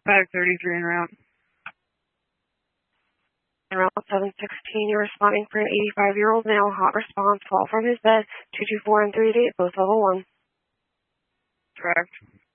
533 en route. En route 716, you're responding for an 85-year-old male, hot response, fall from his bed, 224 and 38, both level 1. Correct.